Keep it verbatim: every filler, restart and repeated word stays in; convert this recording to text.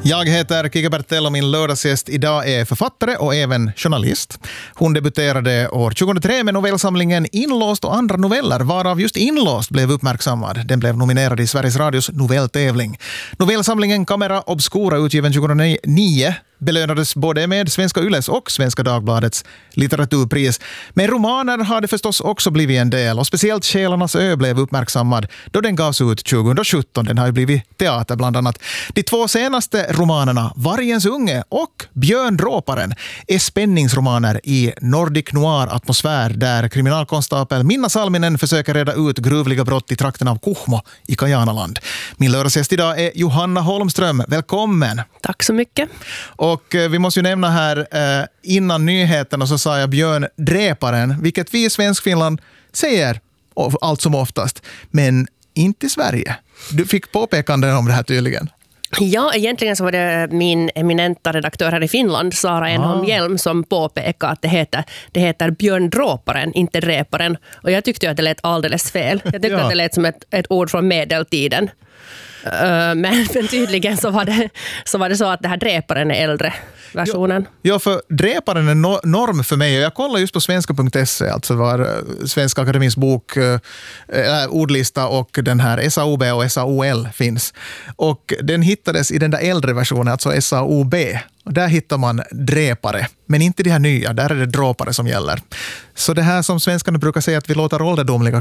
Jag heter Kika Bertell och min lördagsgäst idag är författare och även journalist. Hon debuterade år tjugohundratre med novellsamlingen Inlåst och andra noveller, varav just Inlåst blev uppmärksammad. Den blev nominerad i Sveriges Radios novelltävling. Novellsamlingen Camera Obscura, utgiven tjugohundranio, belönades både med Svenska Yles och Svenska Dagbladets litteraturpris. Men romaner har det förstås också blivit en del, och speciellt Själarnas ö blev uppmärksammad då den gavs ut tjugosjutton. Den har ju blivit teater bland annat. De två senaste romanerna, Vargens unge och Björndråparen, är spänningsromaner i Nordic noir-atmosfär där kriminalkonstapel Minna Salminen försöker reda ut gruvliga brott i trakten av Kuhmo i Kajanaland. Min lördagsgäst idag är Johanna Holmström. Välkommen! Tack så mycket. Och eh, vi måste ju nämna här, eh, innan nyheterna så sa jag Björndräparen, vilket vi i Svenskfinland säger allt som oftast, men inte i Sverige. Du fick påpekanden om det här tydligen. Ja, egentligen så var det min eminenta redaktör här i Finland, Sara Enholm Hjelm, som påpekade att det heter, det heter Björndråparen, inte Räparen. Och jag tyckte att det lät alldeles fel. Jag tyckte Ja. att det lät som ett, ett ord från medeltiden. Uh, men, men tydligen så var, det, så var det så att det här Dräparen är äldre versionen. Ja, ja, för Dräparen är no- norm för mig. Jag kollar just på svenska punkt se, alltså var uh, Svenska Akademins bok, uh, uh, ordlista och den här S A O B och S A O L finns. Och den hittades i den där äldre versionen, alltså S A O B. Och där hittar man dräpare, men inte de här nya. Där är det dråpare som gäller. Så det här som svenskarna brukar säga att vi låter ålderdomliga